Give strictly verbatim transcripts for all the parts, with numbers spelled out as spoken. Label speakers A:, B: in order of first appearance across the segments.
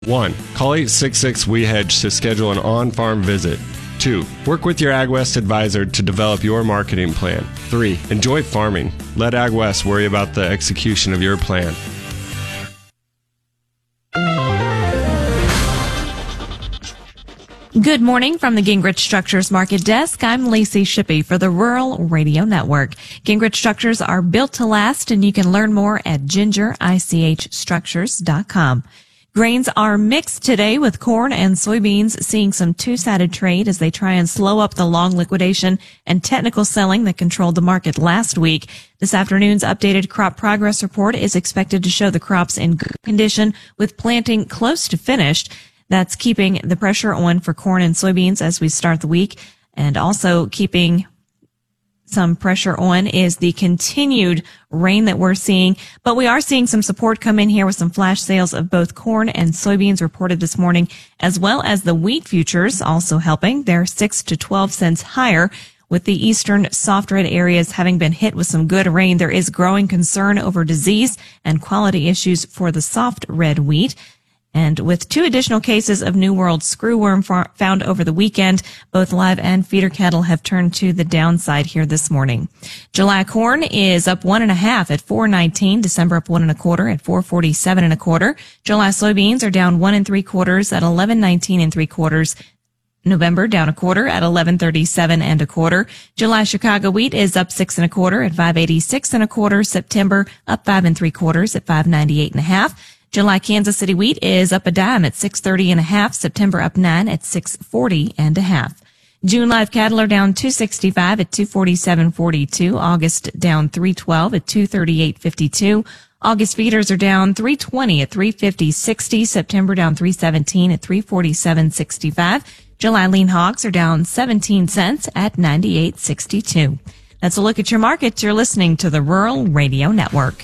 A: one. Call eight six six W E Hedge to schedule an on-farm visit. two. Work with your AgWest advisor to develop your marketing plan. three. Enjoy farming. Let AgWest worry about the execution of your plan.
B: Good morning from the Gingrich Structures Market Desk. I'm Lacey Shippey for the Rural Radio Network. Gingrich Structures are built to last, and you can learn more at ginger ich structures dot com. Grains are mixed today, with corn and soybeans seeing some two-sided trade as they try and slow up the long liquidation and technical selling that controlled the market last week. This afternoon's updated crop progress report is expected to show the crops in good condition, with planting close to finished. That's keeping the pressure on for corn and soybeans as we start the week, and also keeping some pressure on is the continued rain that we're seeing. But we are seeing some support come in here with some flash sales of both corn and soybeans reported this morning, as well as the wheat futures also helping. They're six to twelve cents higher. With the eastern soft red areas having been hit with some good rain, there is growing concern over disease and quality issues for the soft red wheat. And with two additional cases of New World screwworm found over the weekend, both live and feeder cattle have turned to the downside here this morning. July corn is up one and a half at four nineteen. December up one and a quarter at four forty-seven and a quarter. July soybeans are down one and three quarters at eleven nineteen and three quarters. November down a quarter at eleven thirty-seven and a quarter. July Chicago wheat is up six and a quarter at five eighty-six and a quarter. September up five and three quarters at five ninety-eight and a half. July Kansas City wheat is up a dime at six thirty and a half. September up nine at six forty and a half. June live cattle are down two sixty-five at two forty-seven forty-two. August down three twelve at two thirty-eight fifty-two. August feeders are down three twenty at three fifty sixty. September down three seventeen at three forty-seven sixty-five. July lean hogs are down seventeen cents at ninety-eight sixty-two. That's a look at your markets. You're listening to the Rural Radio Network.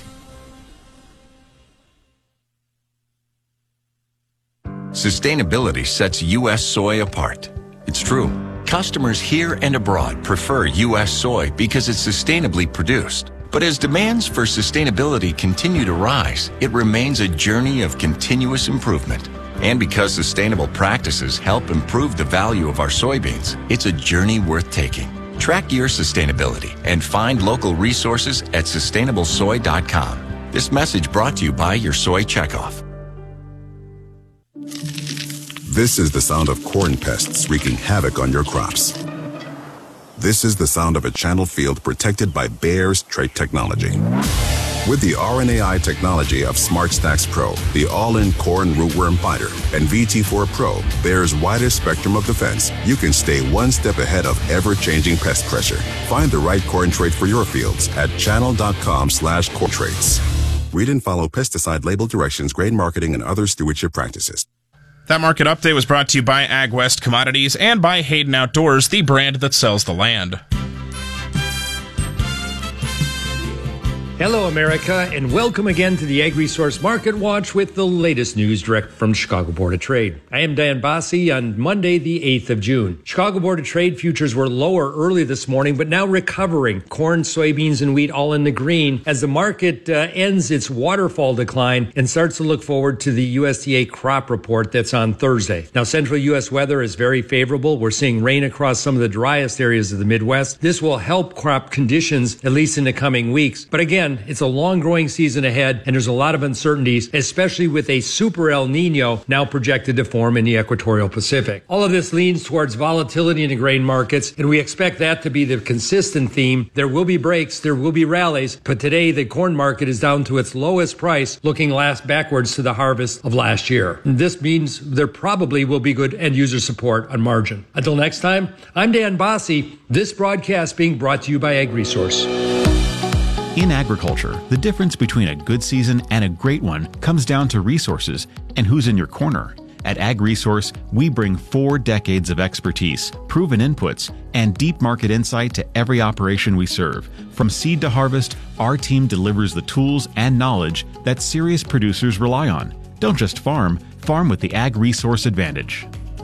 C: Sustainability sets U S soy apart. It's true. Customers here and abroad prefer U S soy because it's sustainably produced. But as demands for sustainability continue to rise, it remains a journey of continuous improvement. And because sustainable practices help improve the value of our soybeans, it's a journey worth taking. Track your sustainability and find local resources at sustainable soy dot com. This message brought to you by your Soy Checkoff.
D: This is the sound of corn pests wreaking havoc on your crops. This is the sound of a channel field protected by Bayer's trait technology. With the R N A I technology of SmartStax Pro, the all-in corn rootworm fighter, and V T four Pro, Bayer's widest spectrum of defense, you can stay one step ahead of ever-changing pest pressure. Find the right corn trait for your fields at channel.com slash corn traits. Read and follow pesticide label directions, grain marketing, and other stewardship practices.
E: That market update was brought to you by AgWest Commodities and by Hayden Outdoors, the brand that sells the land.
F: Hello, America, and welcome again to the AgResource Market Watch with the latest news direct from Chicago Board of Trade. I am Dan Bassi on Monday, the eighth of June. Chicago Board of Trade futures were lower early this morning, but now recovering. Corn, soybeans, and wheat all in the green as the market uh, ends its waterfall decline and starts to look forward to the U S D A crop report that's on Thursday. Now, central U S weather is very favorable. We're seeing rain across some of the driest areas of the Midwest. This will help crop conditions, at least in the coming weeks. But again, it's a long growing season ahead, and there's a lot of uncertainties, especially with a super El Nino now projected to form in the equatorial Pacific. All of this leans towards volatility in the grain markets, and we expect that to be the consistent theme. There will be breaks, there will be rallies, but today the corn market is down to its lowest price, looking last backwards to the harvest of last year. And this means there probably will be good end user support on margin. Until next time, I'm Dan Bassi. This broadcast being brought to you by AgResource.
G: In agriculture, the difference between a good season and a great one comes down to resources and who's in your corner. At AgResource, we bring four decades of expertise, proven inputs, and deep market insight to every operation we serve. From seed to harvest, our team delivers the tools and knowledge that serious producers rely on. Don't just farm, farm with the AgResource advantage.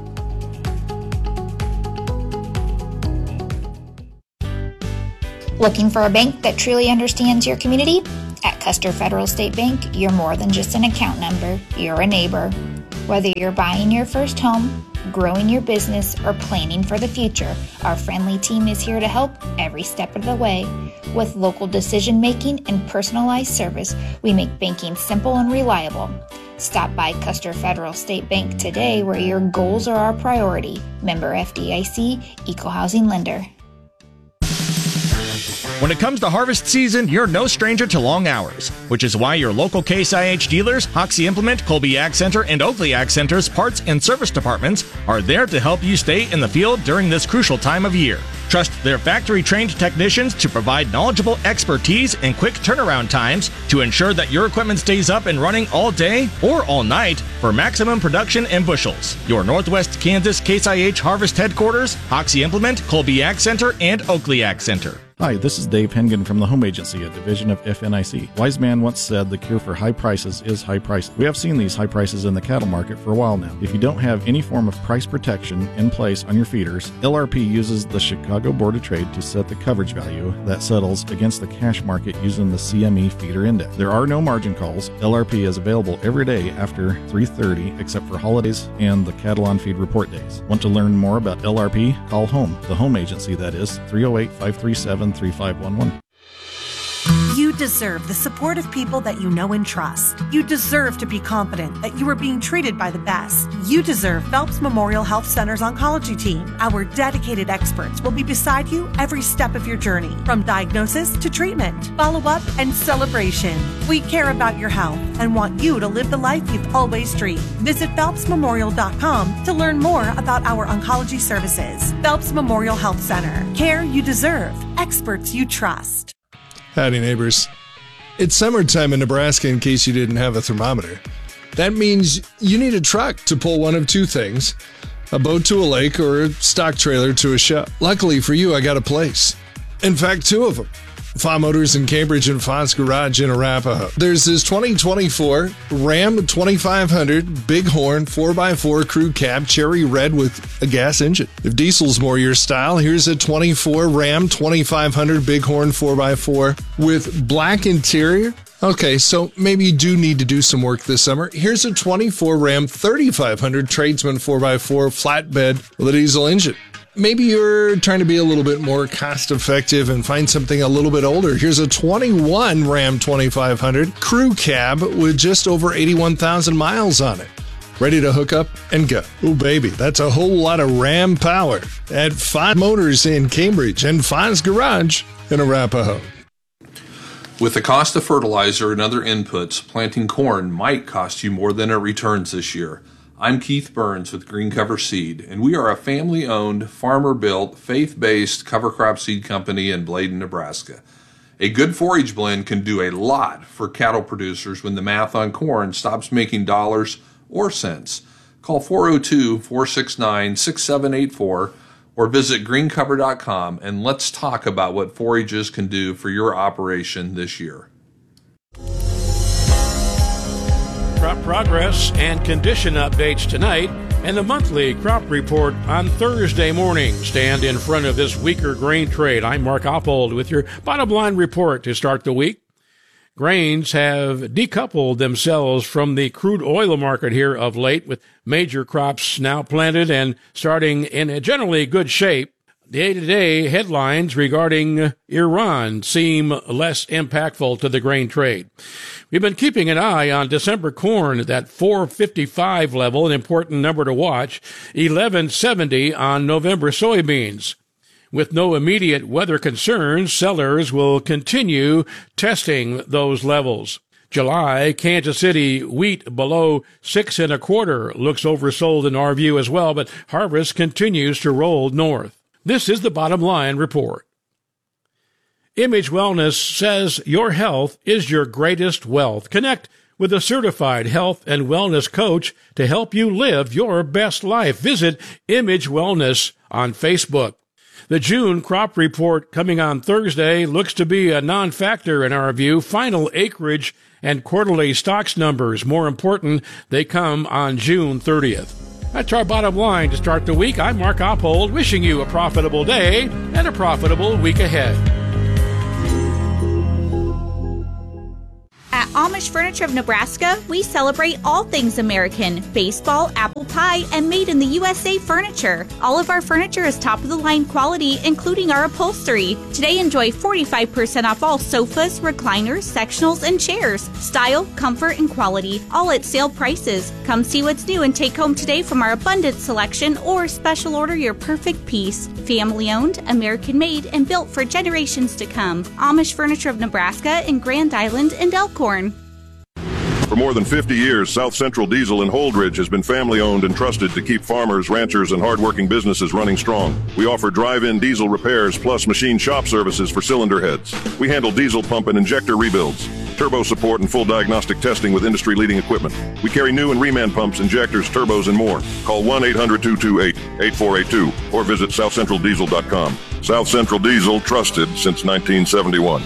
H: Looking for a bank that truly understands your community? At Custer Federal State Bank, you're more than just an account number, you're a neighbor. Whether you're buying your first home, growing your business, or planning for the future, our friendly team is here to help every step of the way. With local decision making and personalized service, we make banking simple and reliable. Stop by Custer Federal State Bank today, where your goals are our priority. Member F D I C, Equal Housing Lender.
I: When it comes to harvest season, you're no stranger to long hours, which is why your local Case I H dealers, Hoxie Implement, Colby Ag Center, and Oakley Ag Center's parts and service departments are there to help you stay in the field during this crucial time of year. Trust their factory-trained technicians to provide knowledgeable expertise and quick turnaround times to ensure that your equipment stays up and running all day or all night for maximum production and bushels. Your Northwest Kansas Case I H Harvest Headquarters, Hoxie Implement, Colby Ag Center, and Oakley Ag Center.
J: Hi, this is Dave Hengen from the Home Agency, a division of F N I C. Wise man once said the cure for high prices is high prices. We have seen these high prices in the cattle market for a while now. If you don't have any form of price protection in place on your feeders, L R P uses the Chicago Board of Trade to set the coverage value that settles against the cash market using the C M E feeder index. There are no margin calls. L R P is available every day after three thirty except for holidays and the cattle on feed report days. Want to learn more about L R P? Call HOME, the Home Agency, that is, three oh eight, five three seven, three five one one.
K: You deserve the support of people that you know and trust. You deserve to be confident that you are being treated by the best. You deserve Phelps Memorial Health Center's oncology team. Our dedicated experts will be beside you every step of your journey, from diagnosis to treatment, follow-up, and celebration. We care about your health and want you to live the life you've always dreamed. Visit phelps memorial dot com to learn more about our oncology services. Phelps Memorial Health Center. Care you deserve. Experts you trust.
L: Howdy, neighbors. It's summertime in Nebraska, in case you didn't have a thermometer. That means you need a truck to pull one of two things: a boat to a lake or a stock trailer to a show. Luckily for you, I got a place. In fact, two of them. F A Motors in Cambridge and Fonz Garage in Arapahoe. There's this twenty twenty-four Ram twenty-five hundred Bighorn four by four crew cab cherry red with a gas engine. If diesel's more your style, here's a twenty-four Ram twenty-five hundred Bighorn four by four with black interior. Okay, so maybe you do need to do some work this summer. Here's a twenty-four Ram thirty-five hundred Tradesman four by four flatbed with a diesel engine. Maybe you're trying to be a little bit more cost effective and find something a little bit older. Here's a twenty-one Ram twenty-five hundred crew cab with just over eighty-one thousand miles on it. Ready to hook up and go. Oh, baby, that's a whole lot of Ram power at F A Motors in Cambridge and Fonz Garage in Arapahoe.
M: With the cost of fertilizer and other inputs, planting corn might cost you more than it returns this year. I'm Keith Burns with Green Cover Seed, and we are a family-owned, farmer-built, faith-based cover crop seed company in Bladen, Nebraska. A good forage blend can do a lot for cattle producers when the math on corn stops making dollars or cents. Call four oh two, four six nine, six seven eight four or visit green cover dot com and let's talk about what forages can do for your operation this year.
N: Crop progress and condition updates tonight, and the monthly crop report on Thursday morning. Stand in front of this weaker grain trade. I'm Mark Oppold with your bottom line report to start the week. Grains have decoupled themselves from the crude oil market here of late, with major crops now planted and starting in a generally good shape. Day-to-day headlines regarding Iran seem less impactful to the grain trade. We've been keeping an eye on December corn at that four fifty-five level, an important number to watch, eleven seventy on November soybeans. With no immediate weather concerns, sellers will continue testing those levels. July, Kansas City wheat below six and a quarter looks oversold in our view as well, but harvest continues to roll north. This is the Bottom Line Report. Image Wellness says your health is your greatest wealth. Connect with a certified health and wellness coach to help you live your best life. Visit Image Wellness on Facebook. The June crop report coming on Thursday looks to be a non-factor in our view. Final acreage and quarterly stocks numbers. More important, they come on June thirtieth. That's our bottom line to start the week. I'm Mark Oppold, wishing you a profitable day and a profitable week ahead.
O: At Amish Furniture of Nebraska, we celebrate all things American, baseball, apple pie, and made in the U S A furniture. All of our furniture is top-of-the-line quality, including our upholstery. Today, enjoy forty-five percent off all sofas, recliners, sectionals, and chairs. Style, comfort, and quality, all at sale prices. Come see what's new and take home today from our abundant selection, or special order your perfect piece. Family-owned, American-made, and built for generations to come. Amish Furniture of Nebraska in Grand Island and Elkhorn.
P: For more than fifty years, South Central Diesel in Holdridge has been family-owned and trusted to keep farmers, ranchers, and hardworking businesses running strong. We offer drive-in diesel repairs plus machine shop services for cylinder heads. We handle diesel pump and injector rebuilds, turbo support, and full diagnostic testing with industry-leading equipment. We carry new and reman pumps, injectors, turbos, and more. Call one eight hundred two two eight eight four eight two or visit south central diesel dot com. South Central Diesel, trusted since nineteen seventy-one.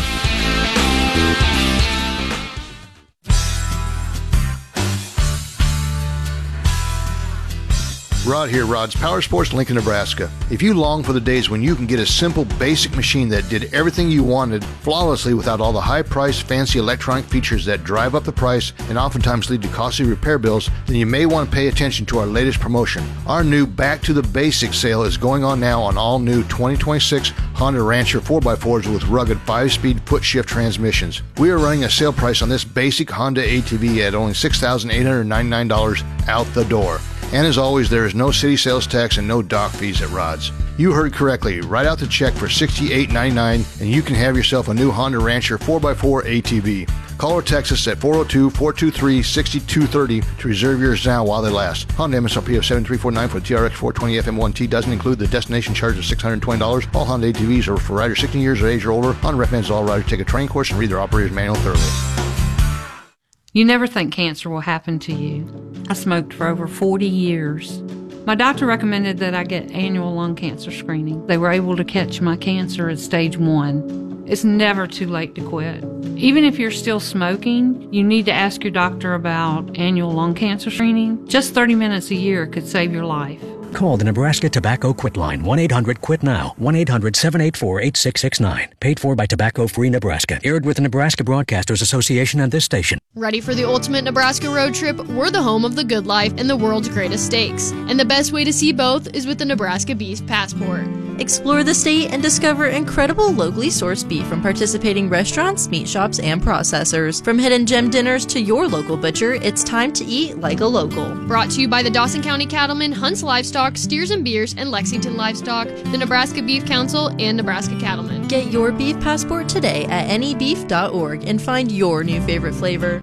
Q: Rod here, Rod's Power Sports, Lincoln, Nebraska. If you long for the days when you can get a simple, basic machine that did everything you wanted flawlessly without all the high-priced, fancy electronic features that drive up the price and oftentimes lead to costly repair bills, then you may want to pay attention to our latest promotion. Our new Back to the Basics sale is going on now on all new twenty twenty-six Honda Rancher four by fours with rugged five-speed foot-shift transmissions. We are running a sale price on this basic Honda A T V at only six thousand eight hundred ninety-nine dollars out the door. And as always, there is no city sales tax and no dock fees at Rod's. You heard correctly. Write out the check for sixty-eight ninety-nine and you can have yourself a new Honda Rancher four by four A T V. Call or text us at four oh two, four two three, six two three oh to reserve yours now while they last. Honda M S R P of seven three four nine for the T R X four twenty F M one T doesn't include the destination charge of six hundred twenty dollars. All Honda A T Vs are for riders sixteen years of age or older. Honda recommends all riders take a training course and read their operator's manual thoroughly.
R: You never think cancer will happen to you. I smoked for over forty years. My doctor recommended that I get annual lung cancer screening. They were able to catch my cancer at stage one. It's never too late to quit. Even if you're still smoking, you need to ask your doctor about annual lung cancer screening. Just thirty minutes a year could save your life.
S: Call the Nebraska Tobacco Quit Line, one eight hundred quit now, one eight hundred seven eight four eight six six nine. Paid for by Tobacco Free Nebraska. Aired with the Nebraska Broadcasters Association and this station.
T: Ready for the ultimate Nebraska road trip? We're the home of the good life and the world's greatest steaks. And the best way to see both is with the Nebraska Beef Passport.
U: Explore the state and discover incredible locally sourced beef from participating restaurants, meat shops, and processors. From hidden gem dinners to your local butcher, it's time to eat like a local.
T: Brought to you by the Dawson County Cattlemen, Hunts Livestock, Steers and Beers, and Lexington Livestock, the Nebraska Beef Council, and Nebraska Cattlemen.
U: Get your beef passport today at any beef dot org and find your new favorite flavor.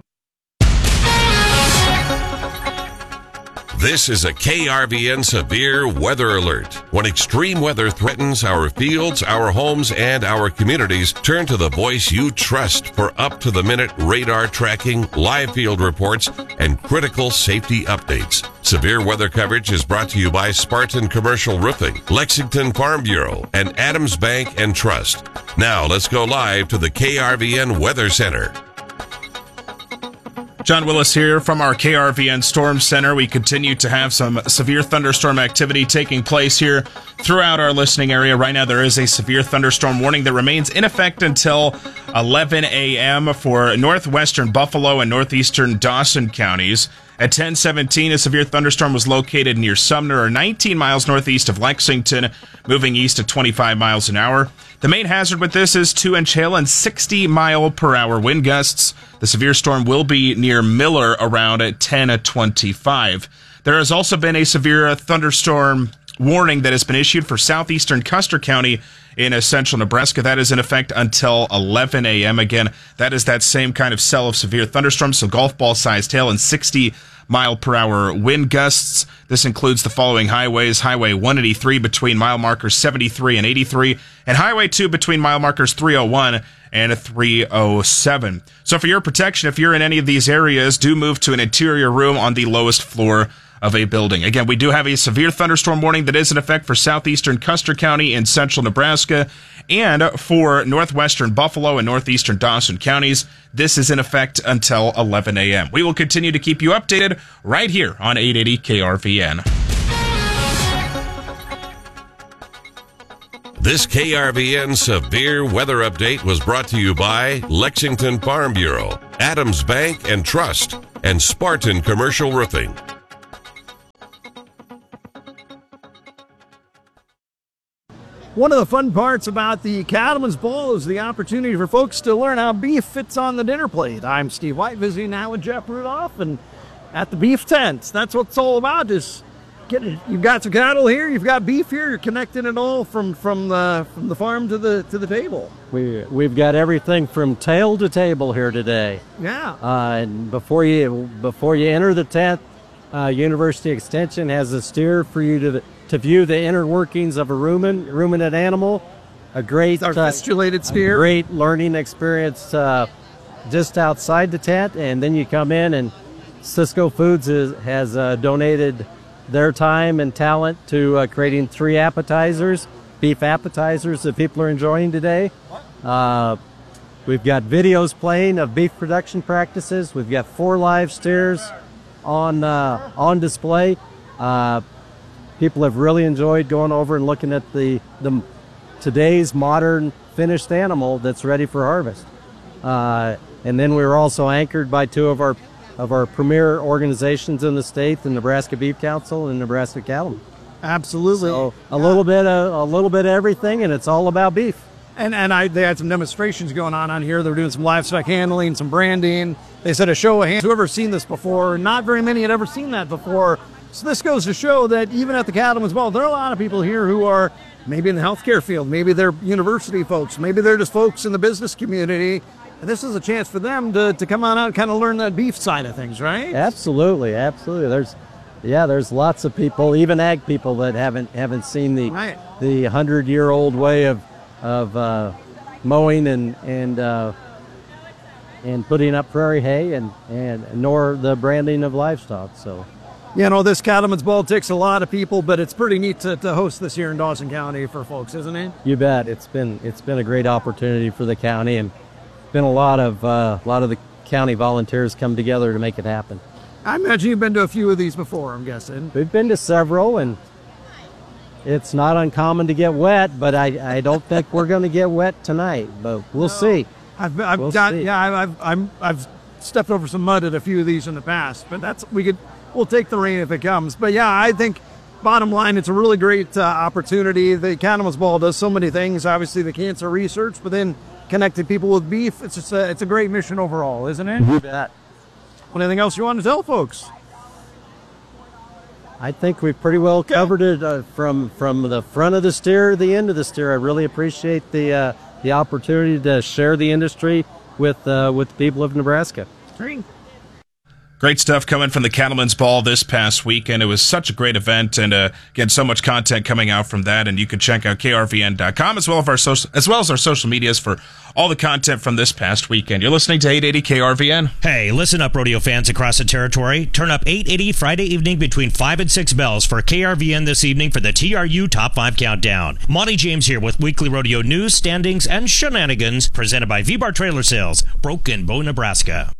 V: This is a K R V N severe weather alert. When extreme weather threatens our fields, our homes, and our communities, turn to the voice you trust for up-to-the-minute radar tracking, live field reports, and critical safety updates. Severe weather coverage is brought to you by Spartan Commercial Roofing, Lexington Farm Bureau, and Adams Bank and Trust. Now let's go live to the K R V N Weather Center.
E: John Willis here from our K R V N Storm Center. We continue to have some severe thunderstorm activity taking place here throughout our listening area. Right now, there is a severe thunderstorm warning that remains in effect until eleven a.m. for northwestern Buffalo and northeastern Dawson counties. At ten seventeen, a severe thunderstorm was located near Sumner, or nineteen miles northeast of Lexington, moving east at twenty-five miles an hour. The main hazard with this is two-inch hail and sixty mile per hour wind gusts. The severe storm will be near Miller around at ten twenty-five. There has also been a severe thunderstorm warning that has been issued for southeastern Custer County in central Nebraska. That is in effect until eleven a.m. Again, that is that same kind of cell of severe thunderstorms, so golf ball-sized hail and sixty mile per hour wind gusts. This includes the following highways: Highway one eighty-three between mile markers seventy-three and eighty-three, and Highway two between mile markers three oh one and three oh seven. So for your protection, if you're in any of these areas, do move to an interior room on the lowest floor of a building. Again, we do have a severe thunderstorm warning that is in effect for southeastern Custer County in central Nebraska, and for northwestern Buffalo and northeastern Dawson counties. This is in effect until eleven a.m. We will continue to keep you updated right here on eight eighty K R V N.
V: This K R V N severe weather update was brought to you by Lexington Farm Bureau, Adams Bank and Trust, and Spartan Commercial Roofing.
A: One of the fun parts about the Cattlemen's Bowl is the opportunity for folks to learn how beef fits on the dinner plate. I'm Steve White, visiting now with Jeff Rudolph and at the beef tent. That's what it's all about. Is getting, you've got some cattle here, you've got beef here, you're connecting it all from from the from the farm to the to the table.
B: We we've got everything from tail to table here today.
A: Yeah.
B: Uh, and before you before you enter the tent, uh, University Extension has a steer for you to to view the inner workings of a rumen, ruminant animal. A great
A: Our fistulated steer.
B: A great learning experience uh, just outside the tent, and then you come in and Cisco Foods is, has uh, donated their time and talent to uh, creating three appetizers, beef appetizers that people are enjoying today. Uh, we've got videos playing of beef production practices. We've got four live steers on uh, on display. Uh, people have really enjoyed going over and looking at the, the today's modern finished animal that's ready for harvest. Uh, and then we were also anchored by two of our of our premier organizations in the state, the Nebraska Beef Council and Nebraska Cattlemen.
A: Absolutely.
B: So a yeah. little bit of a little bit of everything, and it's all about beef.
A: And and I they had some demonstrations going on on here. They were doing some livestock handling, some branding. They said a show of hands. Whoever's seen this before, not very many had ever seen that before. So this goes to show that even at the Cattlemen's Bowl, there are a lot of people here who are maybe in the healthcare field, maybe they're university folks, maybe they're just folks in the business community. And this is a chance for them to, to come on out and kind of learn that beef side of things, right?
B: Absolutely, absolutely. There's, yeah, there's lots of people, even ag people, that haven't haven't seen the
A: right.
B: the hundred year old way of of uh, mowing and and uh, and putting up prairie hay, and and nor the branding of livestock. So.
A: You know, this Cattlemen's Bowl takes a lot of people, but it's pretty neat to, to host this here in Dawson County for folks, isn't it?
B: You bet. It's been it's been a great opportunity for the county, and been a lot of uh, a lot of the county volunteers come together to make it happen.
A: I imagine you've been to a few of these before, I'm guessing.
B: We've been to several, and it's not uncommon to get wet, but I, I don't think we're going to get wet tonight, but we'll no. see.
A: I've, I've
B: we'll
A: got
B: see.
A: yeah I've I'm I've stepped over some mud at a few of these in the past, but that's we could we'll take the rain if it comes. But yeah, I think bottom line, it's a really great uh, opportunity. The Cattlemen's Bowl does so many things. Obviously, the cancer research, but then connecting people with beef. It's just a, it's a great mission overall, isn't it?
B: You bet.
A: Anything else you want to tell folks?
B: I think we've pretty well covered it uh, from from the front of the steer to the end of the steer. I really appreciate the uh, the opportunity to share the industry with uh, with the people of Nebraska.
A: Great.
E: Great stuff coming from the Cattlemen's Ball this past weekend. It was such a great event, and uh, again, so much content coming out from that. And you can check out K R V N dot com as well as our social, as well as our social medias for all the content from this past weekend. You're listening to eight eighty K R V N.
W: Hey, listen up, rodeo fans across the territory. Turn up eight eighty Friday evening between five and six bells for K R V N this evening for the T R U Top five Countdown. Monty James here with weekly rodeo news, standings, and shenanigans presented by V-Bar Trailer Sales, Broken Bow, Nebraska.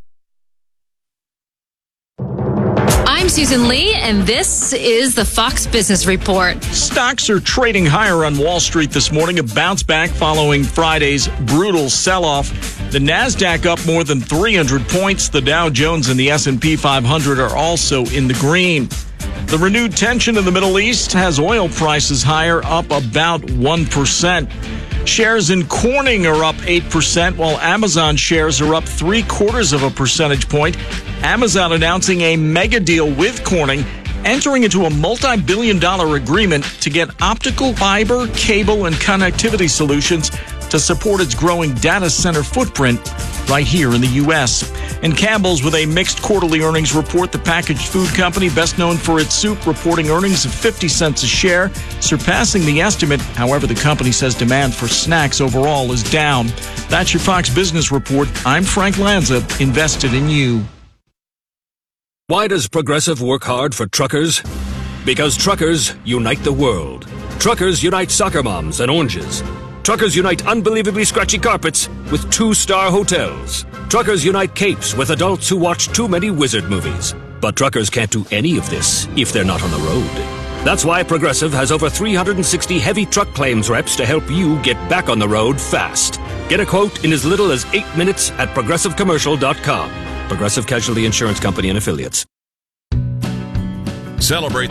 X: I'm Susan Lee, and this is the Fox Business Report.
Y: Stocks are trading higher on Wall Street this morning, a bounce back following Friday's brutal sell-off. The NASDAQ up more than three hundred points. The Dow Jones and the S and P five hundred are also in the green. The renewed tension in the Middle East has oil prices higher, up about one percent. Shares in Corning are up eight percent, while Amazon shares are up three quarters of a percentage point. Amazon announcing a mega deal with Corning, entering into a multi-billion dollar agreement to get optical fiber, cable, and connectivity solutions to support its growing data center footprint right here in the U S. And Campbell's with a mixed quarterly earnings report. The packaged food company, best known for its soup, reporting earnings of fifty cents a share, surpassing the estimate. However, the company says demand for snacks overall is down. That's your Fox Business Report. I'm Frank Lanza, invested in you.
Z: Why does Progressive work hard for truckers? Because truckers unite the world. Truckers unite soccer moms and oranges. Truckers unite unbelievably scratchy carpets with two-star hotels. Truckers unite capes with adults who watch too many wizard movies. But truckers can't do any of this if they're not on the road. That's why Progressive has over three hundred sixty heavy truck claims reps to help you get back on the road fast. Get a quote in as little as eight minutes at progressive commercial dot com. Progressive Casualty Insurance Company and Affiliates.
V: Celebrate